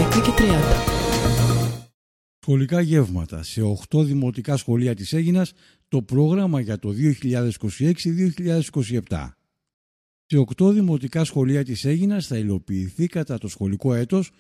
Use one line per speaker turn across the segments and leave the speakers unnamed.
13:30.
Σχολικά γεύματα. Σε 8 δημοτικά σχολεία της Αίγινας το πρόγραμμα για το 2026-2027. Σε 8 δημοτικά σχολεία της Αίγινας θα υλοποιηθεί κατά το σχολικό έτος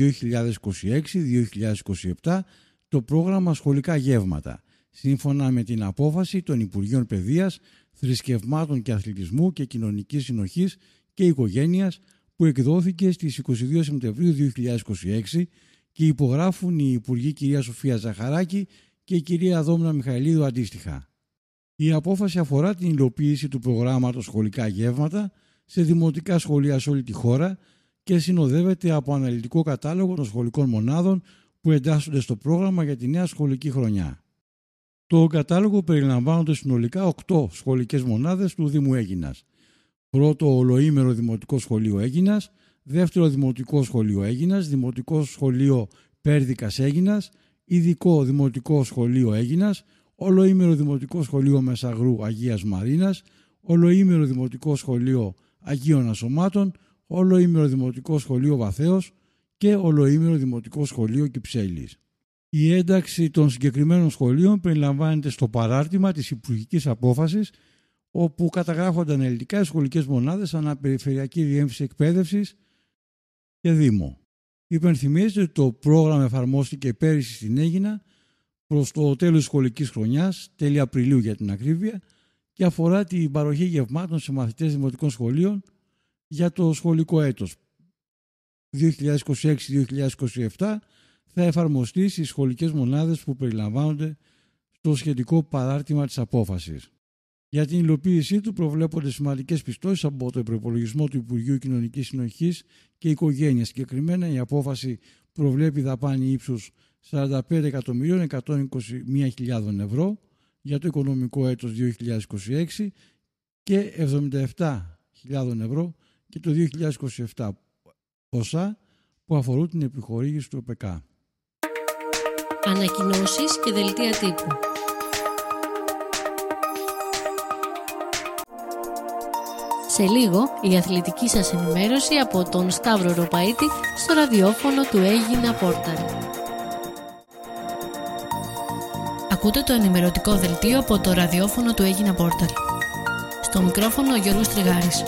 2026-2027 το πρόγραμμα σχολικά γεύματα, σύμφωνα με την απόφαση των Υπουργείων Παιδείας, Θρησκευμάτων και Αθλητισμού και Κοινωνικής Συνοχής και Οικογένειας, που εκδόθηκε στις 22 Σεπτεμβρίου 2026 και υπογράφουν οι Υπουργοί κυρία Σοφία Ζαχαράκη και η κυρία Δόμνα Μιχαηλίδου αντίστοιχα. Η απόφαση αφορά την υλοποίηση του προγράμματος σχολικά γεύματα σε δημοτικά σχολεία σε όλη τη χώρα και συνοδεύεται από αναλυτικό κατάλογο των σχολικών μονάδων που εντάσσονται στο πρόγραμμα για τη νέα σχολική χρονιά. Το κατάλογο περιλαμβάνονται συνολικά 8 σχολικές μονάδες του Δήμου Αίγινας. Πρώτο ολοήμερο Δημοτικό Σχολείο Αίγινας, δεύτερο Δημοτικό Σχολείο Αίγινας, Δημοτικό Σχολείο Πέρδικας Αίγινας, Ειδικό Δημοτικό Σχολείο Αίγινας, ολοήμερο Δημοτικό Σχολείο Μεσαγρού Αγίας Μαρίνας, ολοήμερο Δημοτικό Σχολείο Αγίων Ασωμάτων, ολοήμερο Δημοτικό Σχολείο Βαθέως και ολοήμερο Δημοτικό Σχολείο Κυψέλης. Η ένταξη των συγκεκριμένων σχολείων περιλαμβάνεται στο παράρτημα της Υπουργικής Απόφασης, όπου καταγράφονται αναλυτικά οι σχολικές μονάδες αναπεριφερειακή διεύθυνση εκπαίδευσης και Δήμο. Υπενθυμίζεται ότι το πρόγραμμα εφαρμόστηκε πέρυσι στην Αίγινα προς το τέλος της σχολικής χρονιάς, τέλη Απριλίου για την ακρίβεια, και αφορά την παροχή γευμάτων σε μαθητές δημοτικών σχολείων για το σχολικό έτος 2026-2027. Θα εφαρμοστεί στις σχολικές μονάδες που περιλαμβάνονται στο σχετικό παράρτημα της απόφασης. Για την υλοποίησή του προβλέπονται σημαντικές πιστώσεις από το προπολογισμό του Υπουργείου Κοινωνικής Συνοχής και Οικογένειας. Συγκεκριμένα η απόφαση προβλέπει δαπάνη ύψους 45.121.000 ευρώ για το οικονομικό έτος 2026 και 77.000 ευρώ και το 2027, ποσά που αφορούν την επιχορήγηση του ΟΠΕΚΑ.
Ανακοινώσεις και δελτία τύπου. Σε λίγο, η αθλητική σας ενημέρωση από τον Σταύρο Ροπαίτη στο ραδιόφωνο του Αίγινα Πόρταλ. Ακούτε το ενημερωτικό δελτίο από το ραδιόφωνο του Αίγινα Πόρταλ. Στο μικρόφωνο ο Γιώργος Τριγάρης.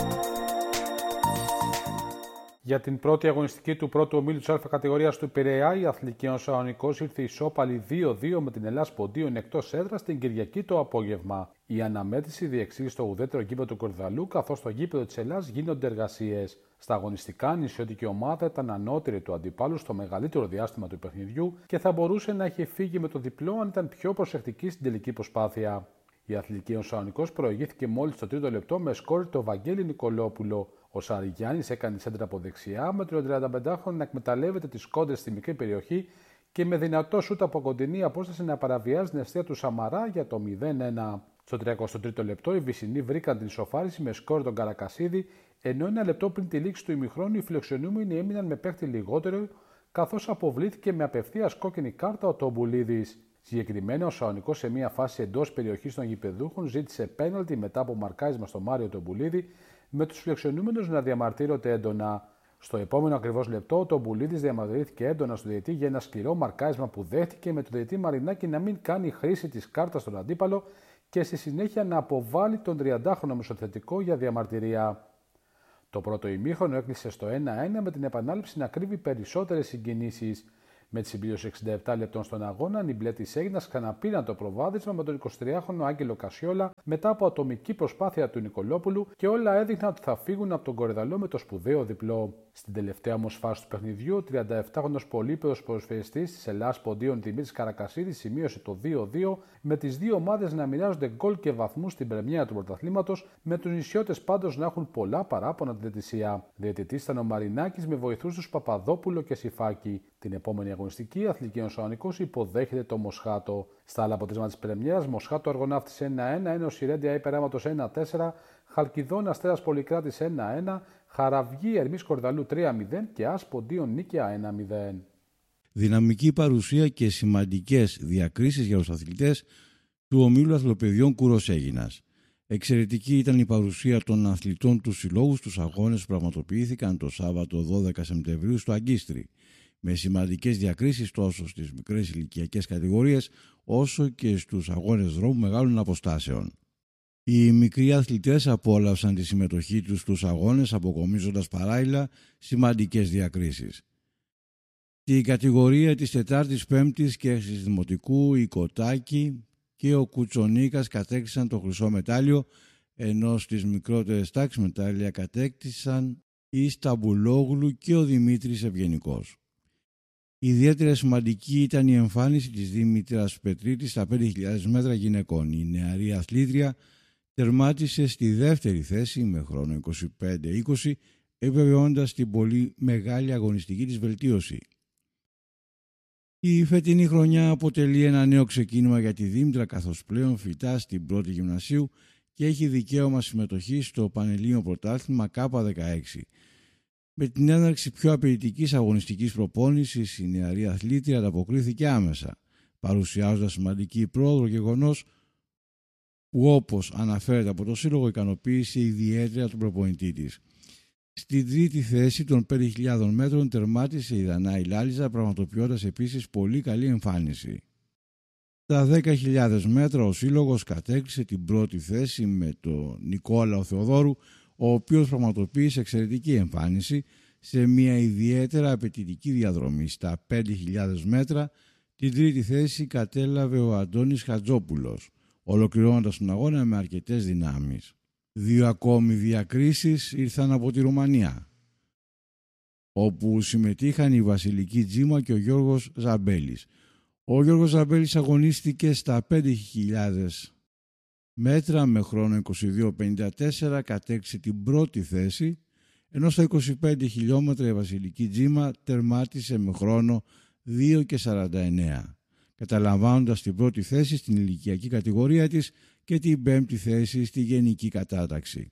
Για την πρώτη αγωνιστική του πρώτου ομίλου της Α κατηγορίας του Πειραιά, η Αθλητική Ένωση Σαλονικός ήρθε ισόπαλη 2-2 με την Ελλάς Ποντίων εκτός έδρας την Κυριακή το απόγευμα. Η αναμέτρηση διεξήγησε στο ουδέτερο γήπεδο του Κορυδαλού, καθώς στο γήπεδο της Ελλάς γίνονται εργασίες. Στα αγωνιστικά, η νησιωτική ομάδα ήταν ανώτερη του αντιπάλου στο μεγαλύτερο διάστημα του παιχνιδιού και θα μπορούσε να έχει φύγει με το διπλό αν ήταν πιο προσεκτική στην τελική προσπάθεια. Η Αθλητική Ένωση Σαλονικός προηγήθηκε μόλις στο τρίτο λεπτό με σκόρ το Βαγγέλη Νικολόπουλο. Ο Σαριγιάννης έκανε σέντρα από δεξιά, με τον 35χρονο να εκμεταλλεύεται τις κόντρες στη μικρή περιοχή και με δυνατό σούτ από κοντινή απόσταση να παραβιάζει την αιστεία του Σαμαρά για το 0-1. Στο 33ο λεπτό οι Βυσσινοί βρήκαν την ισοφάριση με σκόρ τον Καρακασίδη, ενώ ένα λεπτό πριν τη λήξη του ημιχρόνου οι φιλοξενούμενοι έμειναν με παίχτη λιγότερο, καθώς αποβλήθηκε με απευθείας κόκκινη κάρτα ο Τομπουλίδης. Συγκεκριμένα, ο Σαλονικός σε μια φάση εντός περιοχής των γηπεδούχων ζήτησε πέναλτι μετά από μαρκάρισμα στο Μάριο Τομπουλίδη, με τους φιλοξενούμενους να διαμαρτύρονται έντονα. Στο επόμενο ακριβώς λεπτό, ο Τομπουλίδης διαμαρτυρήθηκε έντονα στο διαιτητή για ένα σκληρό μαρκάρισμα που δέχτηκε, με τον διαιτητή Μαρινάκη να μην κάνει χρήση της κάρτας στον αντίπαλο και στη συνέχεια να αποβάλει τον 30χρονο μεσοθετικό για διαμαρτυρία. Το πρώτο ημίχρονο έκλεισε στο 1-1 με την επανάληψη να κρύβει περισσότερες συγκινήσεις. Με τη συμπλήρωση 67 λεπτών στον αγώνα, οι μπλε της Αίγινας ξαναπήραν το προβάδισμα με τον 23χρονο Άγγελο Κασιόλα μετά από ατομική προσπάθεια του Νικολόπουλου και όλα έδειχναν ότι θα φύγουν από τον Κορυδαλό με το σπουδαίο διπλό. Στην τελευταία όμως φάση του παιχνιδιού, ο 37χρονος πολύπεδος ποδοσφαιριστής της Ελλάς Ποντίων Δημήτρης Καρακασίδης σημείωσε το 2-2, με τις δύο ομάδες να μοιράζονται γκολ και βαθμούς στην πρεμιέρα του πρωταθλήματος, με τους νησιώτες πάντως να έχουν πολλά παράπονα την διαιτησία. Διαιτητής ήταν ο Μαρινάκης με βοηθούς τους Παπαδόπουλο και Σιφάκη. Την επόμενη αγωνιστική, η Αθλητική Ένωση Σαλονικός υποδέχεται το Μοσχάτο. Στα άλλα αποτελέσματα της πρεμιέρας, Μοσχάτο Αργοναύτης 1-1, Ένωση Σιρέντια Υπεράμματος 1-4, Χαλκιδόν Αστέρας Πολυκράτης 1-1, Χαραυγή Ερμής Κορυδαλού 3-0 και Άς Ποντίων Νίκαια 1-0.
Δυναμική παρουσία και σημαντικές διακρίσεις για τους αθλητές του ομίλου αθλοπαιδιών Κούρος Αίγινας. Εξαιρετική ήταν η παρουσία των αθλητών του συλλόγου στους αγώνες που πραγματοποιήθηκαν το Σάββατο 12 Σεπτεμβρίου στο Αγκίστρι. με σημαντικές διακρίσεις τόσο στις μικρές ηλικιακές κατηγορίες όσο και στους αγώνες δρόμου μεγάλων αποστάσεων. Οι μικροί αθλητές απόλαυσαν τη συμμετοχή τους στους αγώνες αποκομίζοντας παράλληλα σημαντικές διακρίσεις. Στην κατηγορία της 4ης, 5ης και 6ης Δημοτικού, η Κοτάκη και ο Κουτσονίκας κατέκτησαν το χρυσό μετάλλιο, ενώ στις μικρότερες τάξεις μετάλλια κατέκτησαν η Σταμπουλόγλου και ο Δημήτρης Ευγενικός. Ιδιαίτερα σημαντική ήταν η εμφάνιση της Δήμητρας Πετρίτης στα 5.000 μέτρα γυναικών. Η νεαρή αθλήτρια τερμάτισε στη δεύτερη θέση με χρόνο 25-20, επιβεβαιώντας την πολύ μεγάλη αγωνιστική της βελτίωση. Η φετινή χρονιά αποτελεί ένα νέο ξεκίνημα για τη Δήμητρα, καθώς πλέον φοιτά στην πρώτη γυμνασίου και έχει δικαίωμα συμμετοχή στο Πανελλήνιο Πρωτάθλημα K16. Με την έναρξη πιο απαιτητικής αγωνιστικής προπόνησης, η νεαρή αθλήτρια ανταποκρίθηκε άμεσα, παρουσιάζοντας σημαντική πρόοδο, γεγονός που, όπως αναφέρεται από το Σύλλογο, ικανοποίησε ιδιαίτερα τον προπονητή της. Στην τρίτη θέση των 5.000 μέτρων τερμάτισε η Δανάη Λάλιζα, πραγματοποιώντας επίσης πολύ καλή εμφάνιση. Στα 10.000 μέτρα ο Σύλλογος κατέκτησε την πρώτη θέση με τον Νικόλαο Θεοδόρου, ο οποίος πραγματοποίησε εξαιρετική εμφάνιση σε μια ιδιαίτερα απαιτητική διαδρομή. Στα 5.000 μέτρα την τρίτη θέση κατέλαβε ο Αντώνης Χατζόπουλος, ολοκληρώνοντας τον αγώνα με αρκετές δυνάμεις. Δύο ακόμη διακρίσεις ήρθαν από τη Ρουμανία, όπου συμμετείχαν η Βασιλική Τζίμα και ο Γιώργος Ζαμπέλης. Ο Γιώργος Ζαμπέλης αγωνίστηκε στα 5.000 μέτρα με χρόνο 22.54, κατέκτησε την πρώτη θέση, ενώ στα 25 χιλιόμετρα η Βασιλική Τζίμα τερμάτισε με χρόνο 2.49, καταλαμβάνοντας την πρώτη θέση στην ηλικιακή κατηγορία της και την πέμπτη θέση στη γενική κατάταξη.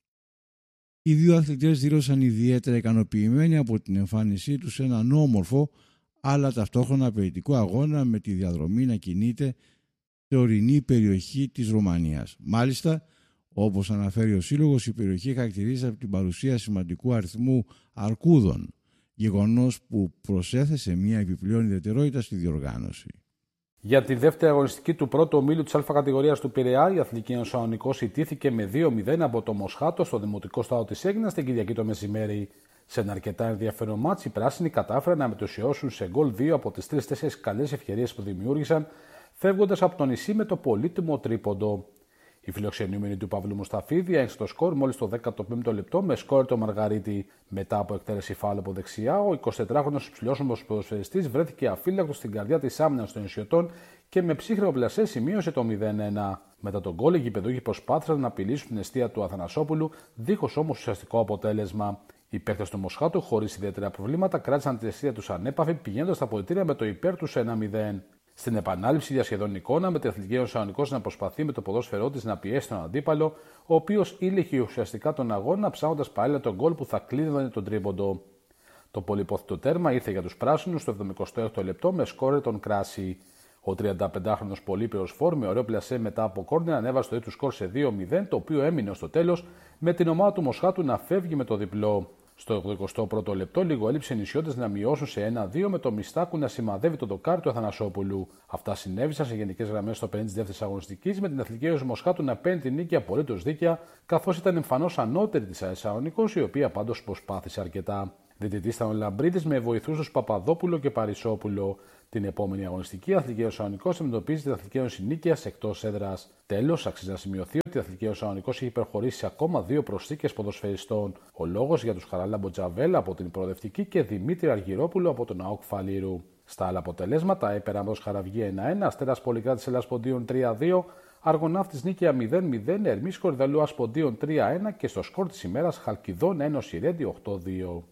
Οι δύο αθλητές δήλωσαν ιδιαίτερα ικανοποιημένοι από την εμφάνισή τους σε έναν όμορφο αλλά ταυτόχρονα απαιτητικό αγώνα, με τη διαδρομή να κινείται σε ορεινή περιοχή της Ρουμανίας. Μάλιστα, όπως αναφέρει ο Σύλλογος, η περιοχή χαρακτηρίζεται από την παρουσία σημαντικού αριθμού αρκούδων, γεγονός που προσέθεσε μια επιπλέον ιδιαιτερότητα στη διοργάνωση.
Για τη δεύτερη αγωνιστική του πρώτου ομίλου της Α κατηγορίας του Πειραιά, η Αθλική Ένωση Σαλονικός ιτήθηκε με 2-0 από το Μοσχάτο στο Δημοτικό Στάδιο της Αίγινας την Κυριακή το μεσημέρι. Σε ένα αρκετά ενδιαφέρον μάτς, οι πράσινοι κατάφεραν να μετουσιώσουν σε γκολ 2 από τις 3-4 καλές ευκαιρίες που δημιούργησαν, φεύγοντας από το νησί με το πολύτιμο τρίποντο. Οι φιλοξενούμενοι του Παύλου Μουσταφίδη έγραψαν το σκορ μόλις το 15ο λεπτό με σκόρ το Μαργαρίτη. Μετά από εκτέλεση φάουλ από δεξιά, ο 24χρονος υψηλόσωμος ποδοσφαιριστής βρέθηκε αφύλακτος στην καρδιά της άμυνας των νησιωτών και με ψύχρεμο πλασέ σημείωσε το 0-1. Μετά τον γκολ, οι γηπεδούχοι προσπάθησαν να απειλήσουν την εστία του Αθανασόπουλου, δίχως όμως ουσιαστικό αποτέλεσμα. Οι παίκτες του Μοσχάτου, χωρίς ιδιαίτερα προβλήματα, κράτησαν την εστία τους ανέπαφη, πηγαίνοντας στα αποδυτήρια με το υπέρ τους 1-0. Στην επανάληψη για σχεδόν εικόνα, με την Αθλητική Ένωση Σαλονικός να προσπαθεί με το ποδόσφαιρό της να πιέσει τον αντίπαλο, ο οποίος ήλεγε ουσιαστικά τον αγώνα, ψάχνοντας παράλληλα τον γκολ που θα κλείνει τον τρίποντο. Το πολυπόθητο τέρμα ήρθε για τους πράσινους στο 76ο λεπτό με σκόρερ τον Κράση. Ο 35χρονος Πολύπειρος Φόρ με ωραίο πλασέ μετά από κόρνερ ανέβασε το του σκορ σε 2-0, το οποίο έμεινε ως το τέλος, με την ομάδα του Μοσχάτου να φεύγει με το διπλό. Στο 81ο λεπτό, λίγο έλειψε οι νησιώτες να μειώσουν σε 1-2, με το Μιστάκου να σημαδεύει το δοκάρι του Αθανασόπουλου. Αυτά συνέβησαν σε γενικές γραμμές στο 52η αγωνιστικής, με την Αθλητική Ένωση Μοσχάτου να παίρνει την νίκη απολύτως δίκαια, καθώς ήταν εμφανώς ανώτερη της ΑΕΣ Σαλονικός, η οποία πάντως προσπάθησε αρκετά. Διαιτητής ήταν ο Λαμπρίτης με βοηθούς τους Παπαδόπουλο και Παρισόπουλο. Την επόμενη αγωνιστική, η Αθλητική Ένωση Σαλονικός αντιμετωπίζει την Αθλητική Ένωση Νίκαιας εκτός έδρας. Τέλος, αξίζει να σημειωθεί ότι η Αθλητική Ένωση Σαλονικός έχει υπερχωρήσει σε ακόμα 2 προσθήκες ποδοσφαιριστών. Ο λόγος για τους Χαράλαμπο Τζαβέλα από την Προοδευτική και Δημήτρη Αργυρόπουλο από τον ΑΟΚ Φαλήρου. Στα άλλα αποτελέσματα, Έπεραμπος Χαραυγή 1-1, Αστέρας Πολυκράτης Ελλάς Ποντίων 3-2, Αργοναύτης Νίκαια 0-0, Ερμής Κορυδαλού Ασποντίων 3-1 και στο σκορ της ημέρας Χαλκιδών Ένωση Ρέντι 8-2.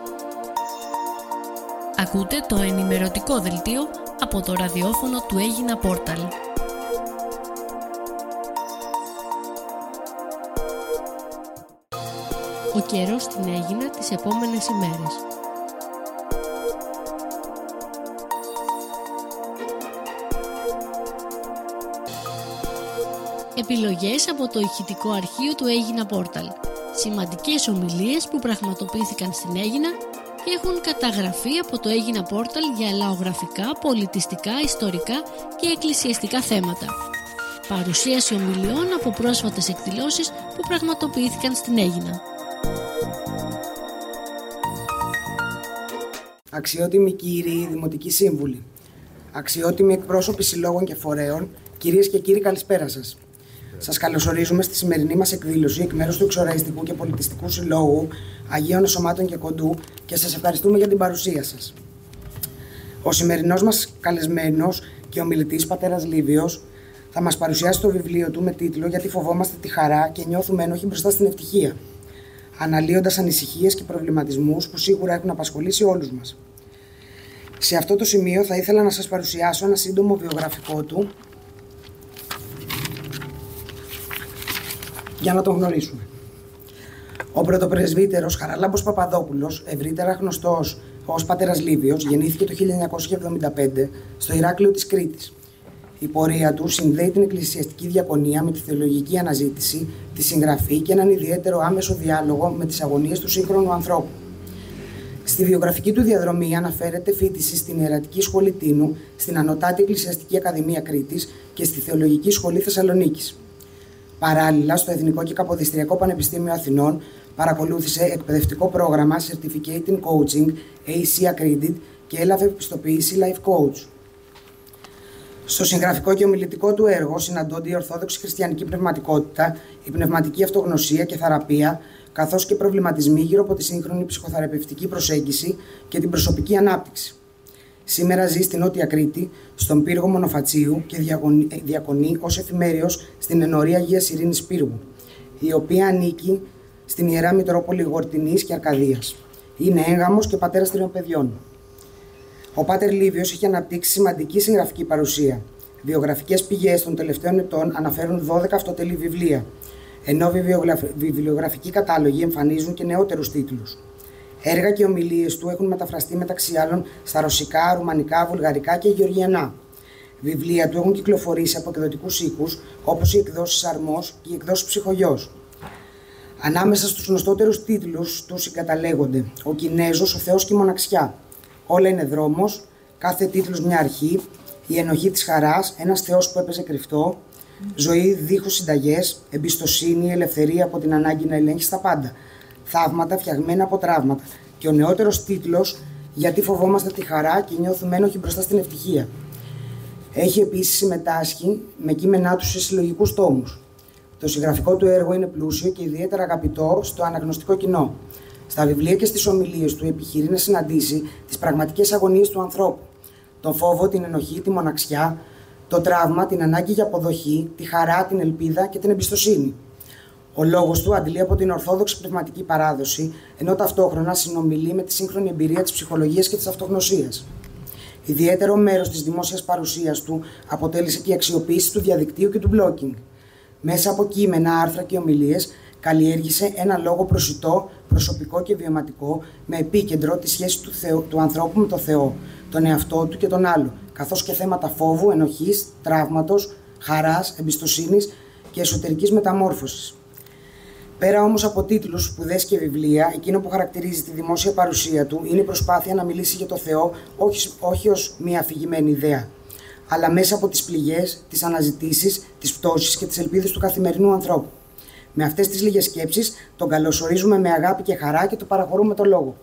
Ακούτε το ενημερωτικό δελτίο από το ραδιόφωνο του Αίγινα Πόρταλ. Ο καιρός στην Αίγινα τις επόμενες ημέρες. Επιλογές από το ηχητικό αρχείο του Αίγινα Πόρταλ. Σημαντικές ομιλίες που πραγματοποιήθηκαν στην Αίγινα και έχουν καταγραφεί από το Έγινα Πόρταλ για λαογραφικά, πολιτιστικά, ιστορικά και εκκλησιαστικά θέματα. Παρουσίαση ομιλιών από πρόσφατες εκδηλώσεις που πραγματοποιήθηκαν στην Έγινα.
Αξιότιμοι κύριοι Δημοτικοί Σύμβουλοι, αξιότιμοι εκπρόσωποι συλλόγων και φορέων, κυρίες και κύριοι, καλησπέρα σας. Σας καλωσορίζουμε στη σημερινή μας εκδήλωση εκ μέρους του Εξοραϊστικού και Πολιτιστικού Συλλόγου Αγίων Εσωμάτων και Κοντού και σας ευχαριστούμε για την παρουσία σας. Ο σημερινός μας καλεσμένος και ομιλητής, πατέρας Λίβιος, θα μας παρουσιάσει το βιβλίο του με τίτλο «Γιατί φοβόμαστε τη χαρά και νιώθουμε ένοχοι μπροστά στην ευτυχία», αναλύοντας ανησυχίες και προβληματισμούς που σίγουρα έχουν απασχολήσει όλους μας. Σε αυτό το σημείο θα ήθελα να σας παρουσιάσω ένα σύντομο βιογραφικό του για να τον γνωρίσουμε. Ο πρωτοπρεσβύτερος Χαράλαμπος Παπαδόπουλος, ευρύτερα γνωστός ως πατέρας Λίβιος, γεννήθηκε το 1975 στο Ηράκλειο της Κρήτης. Η πορεία του συνδέει την εκκλησιαστική διακονία με τη θεολογική αναζήτηση, τη συγγραφή και έναν ιδιαίτερο άμεσο διάλογο με τις αγωνίες του σύγχρονου ανθρώπου. Στη βιογραφική του διαδρομή αναφέρεται φοιτηση στην Ιερατική Σχολή Τίνου, στην Ανωτάτη Εκκλησιαστική Ακαδημία Κρήτης και στη Θεολογική Σχολή Θεσσαλονίκης. Παράλληλα, στο Εθνικό και Καποδιστριακό Πανεπιστήμιο Αθηνών παρακολούθησε εκπαιδευτικό πρόγραμμα Certificate in Coaching, AC Accredited, και έλαβε επιστοποίηση Life Coach. Στο συγγραφικό και ομιλητικό του έργο συναντώνται η ορθόδοξη χριστιανική πνευματικότητα, η πνευματική αυτογνωσία και θεραπεία, καθώς και προβληματισμοί γύρω από τη σύγχρονη ψυχοθεραπευτική προσέγγιση και την προσωπική ανάπτυξη. Σήμερα ζει στην Νότια Κρήτη, στον πύργο Μονοφατσίου και διακονεί ως εφημέριος στην ενορία Αγίας Ειρήνης Πύργου, η οποία ανήκει στην Ιερά Μητρόπολη Γορτινής και Αρκαδίας. Είναι έγγαμος και πατέρας 3 παιδιών. Ο Πάτερ Λίβιος έχει αναπτύξει σημαντική συγγραφική παρουσία. Βιογραφικές πηγές των τελευταίων ετών αναφέρουν 12 αυτοτελή βιβλία, ενώ βιβλιογραφικοί κατάλογοι εμφανίζουν και νεότερους τίτλους. Έργα και ομιλίες του έχουν μεταφραστεί μεταξύ άλλων στα ρωσικά, ρουμανικά, βουλγαρικά και γεωργιανά. Βιβλία του έχουν κυκλοφορήσει από εκδοτικούς οίκους όπως οι εκδόσεις Αρμός και οι εκδόσεις Ψυχογιός. Ανάμεσα στους γνωστότερους τίτλους του συγκαταλέγονται «Ο Κινέζος, ο Θεός και η Μοναξιά», «Όλα είναι δρόμος», «Κάθε τίτλος μια αρχή», «Η ενοχή της χαράς», «Ένας Θεός που έπαιζε κρυφτό», «Ζωή δίχως συνταγές», «Εμπιστοσύνη, ελευθερία από την ανάγκη να ελέγχεις τα πάντα», «Θαύματα φτιαγμένα από τραύματα» και ο νεότερος τίτλος «Γιατί φοβόμαστε τη χαρά και νιώθουμε ένοχοι μπροστά στην ευτυχία». Έχει επίσης συμμετάσχει με κείμενά του σε συλλογικούς τόμους. Το συγγραφικό του έργο είναι πλούσιο και ιδιαίτερα αγαπητό στο αναγνωστικό κοινό. Στα βιβλία και στις ομιλίες του επιχειρεί να συναντήσει τις πραγματικές αγωνίες του ανθρώπου. Τον φόβο, την ενοχή, τη μοναξιά, το τραύμα, την ανάγκη για αποδοχή, τη χαρά, την ελπίδα και την εμπιστοσύνη. Ο λόγος του αντλεί από την ορθόδοξη πνευματική παράδοση, ενώ ταυτόχρονα συνομιλεί με τη σύγχρονη εμπειρία της ψυχολογίας και της αυτογνωσίας. Ιδιαίτερο μέρος της δημόσιας παρουσίας του αποτέλεσε και η αξιοποίηση του διαδικτύου και του blogging. Μέσα από κείμενα, άρθρα και ομιλίες, καλλιέργησε ένα λόγο προσιτό, προσωπικό και βιωματικό, με επίκεντρο τη σχέση του ανθρώπου με τον Θεό, τον εαυτό του και τον άλλο, καθώς και θέματα φόβου, ενοχής, τραύματος, χαράς, εμπιστοσύνης και εσωτερικής μεταμόρφωσης. Πέρα όμως από τίτλους, σπουδές και βιβλία, εκείνο που χαρακτηρίζει τη δημόσια παρουσία του είναι η προσπάθεια να μιλήσει για το Θεό όχι ως μια αφηγημένη ιδέα, αλλά μέσα από τις πληγές, τις αναζητήσεις, τις πτώσεις και τις ελπίδες του καθημερινού ανθρώπου. Με αυτές τις λίγες σκέψεις τον καλωσορίζουμε με αγάπη και χαρά και του παραχωρούμε το λόγο.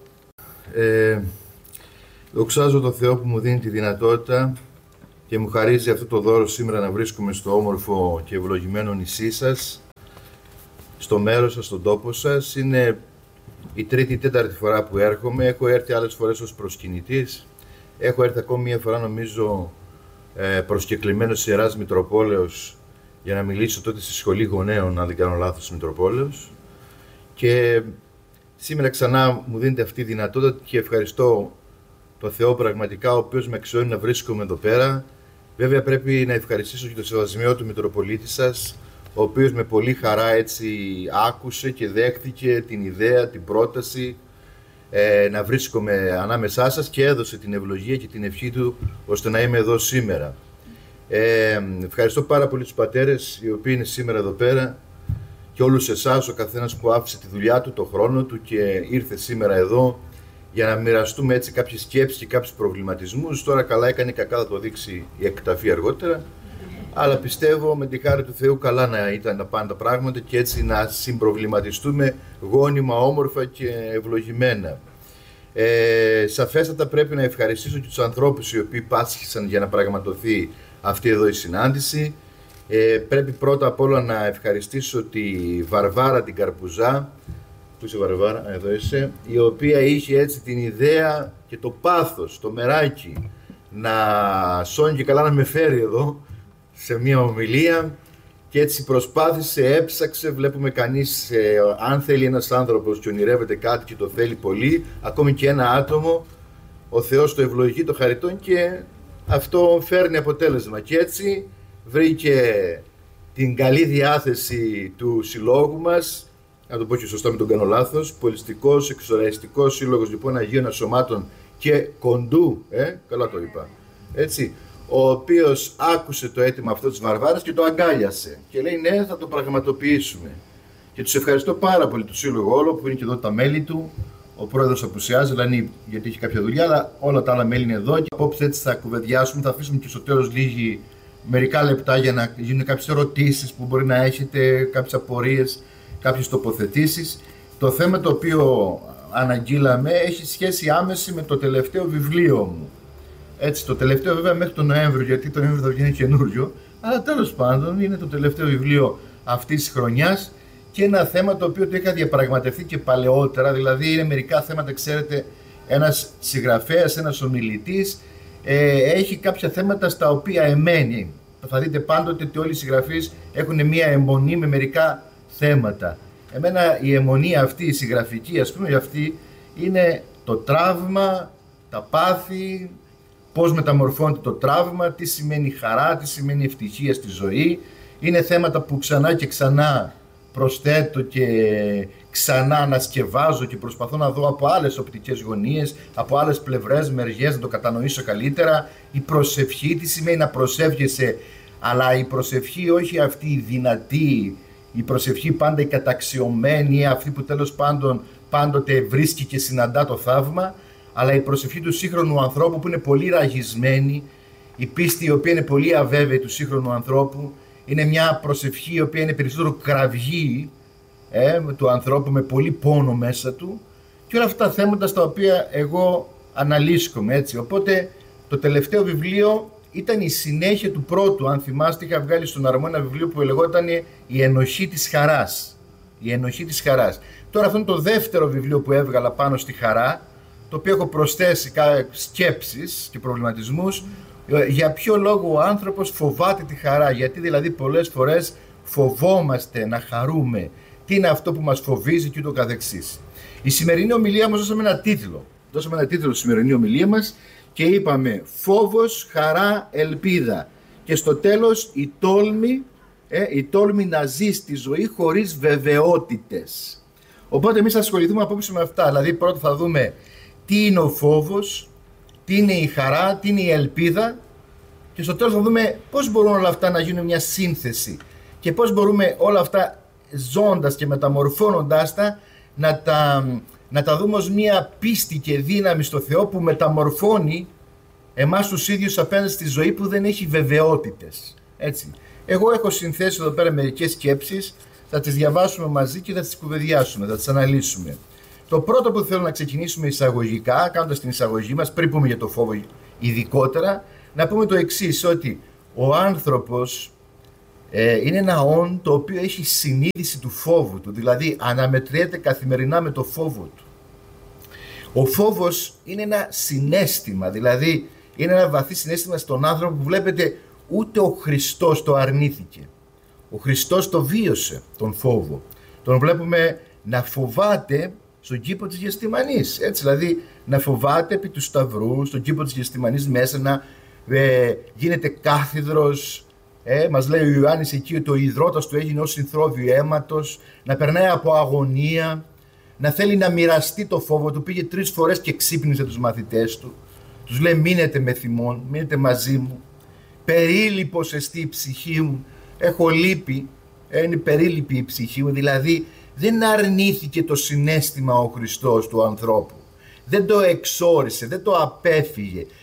Δοξάζω τον Θεό που μου δίνει τη δυνατότητα και μου χαρίζει αυτό το δώρο σήμερα να βρίσκομαι στο όμορφο και ευλογημένο νησί σας, στο μέρος σας, στον τόπο σας. Είναι η τρίτη ή τέταρτη φορά που έρχομαι. Έχω έρθει άλλες φορές ως προσκυνητής. Έχω έρθει ακόμη μία φορά, νομίζω, προσκεκλημένος της Ιεράς Μητροπόλεως για να μιλήσω τότε στη Σχολή Γονέων, αν δεν κάνω λάθος, Μητροπόλεως. Και σήμερα ξανά μου δίνεται αυτή η δυνατότητα και ευχαριστώ τον Θεό πραγματικά, ο οποίος με αξιώνει να βρίσκομαι εδώ πέρα. Βέβαια πρέπει να ευχαριστήσω και τον Σεβασμιό του Μητροπολίτη σας, ο οποίος με πολύ χαρά έτσι άκουσε και δέχτηκε την ιδέα, την πρόταση να βρίσκομαι ανάμεσά σας και έδωσε την ευλογία και την ευχή του ώστε να είμαι εδώ σήμερα. Ευχαριστώ πάρα πολύ τους πατέρες οι οποίοι είναι σήμερα εδώ πέρα και όλους εσάς, ο καθένας που άφησε τη δουλειά του, το χρόνο του και ήρθε σήμερα εδώ για να μοιραστούμε έτσι κάποιες σκέψεις και κάποιους προβληματισμούς. Τώρα καλά έκανε, κακά θα το δείξει η εκταφή αργότερα. Αλλά πιστεύω με τη χάρη του Θεού καλά να ήταν να πάνε τα πράγματα και έτσι να συμπροβληματιστούμε γόνιμα, όμορφα και ευλογημένα. Σαφέστατα πρέπει να ευχαριστήσω και τους ανθρώπους οι οποίοι πάσχησαν για να πραγματοθεί αυτή εδώ η συνάντηση. Πρέπει πρώτα απ' όλα να ευχαριστήσω τη Βαρβάρα την Καρπουζά. Πού είσαι Βαρβάρα, εδώ είσαι, η οποία είχε έτσι την ιδέα και το πάθος, το μεράκι να σώνει και καλά να με φέρει εδώ σε μια ομιλία και έτσι προσπάθησε, έψαξε, βλέπουμε κανείς, αν θέλει ένας άνθρωπος και ονειρεύεται κάτι και το θέλει πολύ, ακόμη και ένα άτομο, ο Θεός το ευλογεί, το χαριτών και αυτό φέρνει αποτέλεσμα. Και έτσι βρήκε την καλή διάθεση του συλλόγου μας, να το πω και σωστά, μην τον κάνω λάθος, Πολιστικός Εξοραϊστικός Σύλλογος λοιπόν Αγίων Ασωμάτων και Κοντού, καλά το είπα, έτσι, ο οποίος άκουσε το αίτημα αυτό της Βαρβάρας και το αγκάλιασε και λέει ναι, θα το πραγματοποιήσουμε. Και τους ευχαριστώ πάρα πολύ του Σύλλογου όλο που είναι και εδώ τα μέλη του. Ο πρόεδρος απουσιάζει, δηλαδή γιατί έχει κάποια δουλειά, αλλά όλα τα άλλα μέλη είναι εδώ και απόψε έτσι θα κουβεντιάσουμε, θα αφήσουμε και στο τέλος μερικά λεπτά για να γίνουν κάποιες ερωτήσεις που μπορεί να έχετε, κάποιες απορίες, κάποιες τοποθετήσεις. Το θέμα το οποίο αναγγείλαμε έχει σχέση άμεση με το τελευταίο βιβλίο μου. Έτσι, το τελευταίο βέβαια μέχρι τον Νοέμβριο, γιατί τον Νοέμβριο θα βγαίνει καινούριο, αλλά τέλος πάντων είναι το τελευταίο βιβλίο αυτής της χρονιάς και ένα θέμα το οποίο το είχα διαπραγματευτεί και παλαιότερα, δηλαδή είναι μερικά θέματα, ξέρετε, ένας συγγραφέας, ένας ομιλητής, έχει κάποια θέματα στα οποία εμένει. Θα δείτε πάντοτε ότι όλοι οι συγγραφείς έχουν μία αιμονή με μερικά θέματα. Εμένα η αιμονή αυτή, η συγγραφική, ας πούμε, αυτή είναι το τραύμα, τα πάθη, πώς μεταμορφώνεται το τραύμα, τι σημαίνει χαρά, τι σημαίνει ευτυχία στη ζωή. Είναι θέματα που ξανά και ξανά προσθέτω και ξανά ανασκευάζω και προσπαθώ να δω από άλλες οπτικές γωνίες, από άλλες πλευρές, μεριές, να το κατανοήσω καλύτερα. Η προσευχή, τι σημαίνει να προσεύχεσαι, αλλά η προσευχή όχι αυτή η δυνατή, η προσευχή πάντα η καταξιωμένη, αυτή που τέλος πάντων πάντοτε βρίσκει και συναντά το θαύμα, αλλά η προσευχή του σύγχρονου ανθρώπου που είναι πολύ ραγισμένη, η πίστη η οποία είναι πολύ αβέβαιη του σύγχρονου ανθρώπου, είναι μια προσευχή η οποία είναι περισσότερο κραυγή του ανθρώπου με πολύ πόνο μέσα του και όλα αυτά τα θέματα στα οποία εγώ αναλύσκομαι, έτσι. Οπότε το τελευταίο βιβλίο ήταν η συνέχεια του πρώτου, αν θυμάστε, είχα βγάλει στον Αρμό ένα βιβλίο που λεγόταν «Η ενοχή της χαράς». Η ενοχή της χαράς. Τώρα αυτό είναι το δεύτερο βιβλίο που έβγαλα πάνω στη χαρά, το οποίο έχω προσθέσει σκέψεις και προβληματισμούς για ποιο λόγο ο άνθρωπος φοβάται τη χαρά, γιατί δηλαδή πολλές φορές φοβόμαστε να χαρούμε, τι είναι αυτό που μας φοβίζει και ούτω καθεξής. Η σημερινή ομιλία μας δώσαμε ένα τίτλο στη σημερινή ομιλία μας και είπαμε φόβος, χαρά, ελπίδα και στο τέλος η τόλμη να ζει στη ζωή χωρίς βεβαιότητες. Οπότε εμείς θα ασχοληθούμε απόψε με αυτά, δηλαδή πρώτα θα δούμε τι είναι ο φόβος, τι είναι η χαρά, τι είναι η ελπίδα και στο τέλος θα δούμε πώς μπορούν όλα αυτά να γίνουν μια σύνθεση και πώς μπορούμε όλα αυτά ζώντας και μεταμορφώνοντάς τα να τα δούμε ως μια πίστη και δύναμη στο Θεό που μεταμορφώνει εμάς τους ίδιους απέναντι στη ζωή που δεν έχει βεβαιότητες. Έτσι. Εγώ έχω συνθέσει εδώ πέρα μερικές σκέψεις, θα τις διαβάσουμε μαζί και θα τις κουβεντιάσουμε, θα τις αναλύσουμε. Το πρώτο που θέλω να ξεκινήσουμε εισαγωγικά, κάνοντας την εισαγωγή μας, πριν πούμε για το φόβο ειδικότερα, να πούμε το εξής, ότι ο άνθρωπος είναι ένα όν το οποίο έχει συνείδηση του φόβου του, δηλαδή αναμετριέται καθημερινά με το φόβο του. Ο φόβος είναι ένα συναίσθημα, δηλαδή είναι ένα βαθύ συναίσθημα στον άνθρωπο που βλέπετε ούτε ο Χριστός το αρνήθηκε. Ο Χριστός το βίωσε τον φόβο. Τον βλέπουμε να φοβάται στον κήπο της Γεστημανής, έτσι, δηλαδή να φοβάται επί του Σταυρού, στον κήπο της Γεστημανής μέσα να γίνεται κάθιδρος. Μας λέει ο Ιωάννης εκεί ότι ο υδρότας του έγινε ως συνθρόβιο αίματος, να περνάει από αγωνία, να θέλει να μοιραστεί το φόβο του. Πήγε 3 φορές και ξύπνησε τους μαθητές του. Τους λέει μείνετε με θυμόν, μείνετε μαζί μου. Περίλυπος εστί η ψυχή μου, έχω λύπη, είναι περίλυπη η ψυχή μου, δηλαδή δεν αρνήθηκε το συναίσθημα ο Χριστός του ανθρώπου. δεν το εξόρισε, δεν το απέφυγε.